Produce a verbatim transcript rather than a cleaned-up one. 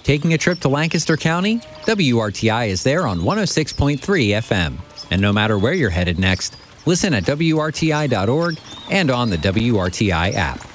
Taking a trip to Lancaster County? W R T I is there on one oh six point three F M. And no matter where you're headed next, listen at W R T I dot org and on the W R T I app.